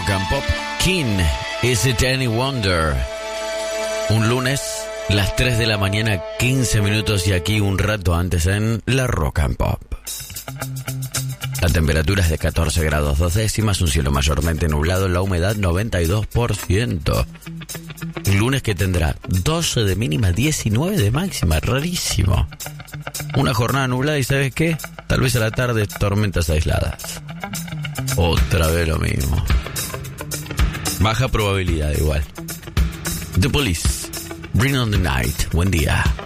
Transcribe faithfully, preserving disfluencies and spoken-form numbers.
Rock and Pop. King, Is It Any Wonder? Un lunes, las tres de la mañana, quince minutos, y aquí un rato antes en la Rock and Pop. La temperatura es de catorce grados dos décimas, un cielo mayormente nublado, la humedad noventa y dos por ciento. Un lunes que tendrá doce de mínima, diecinueve de máxima, rarísimo. Una jornada nublada y ¿sabes qué? Tal vez a la tarde tormentas aisladas. Otra vez lo mismo. Baja probabilidad igual. The Police, Bring on the Night. Buen día.